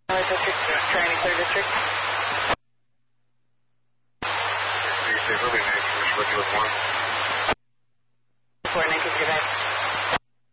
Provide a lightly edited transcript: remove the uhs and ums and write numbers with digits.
District, Training Clear District. You say really nice, which one you would want?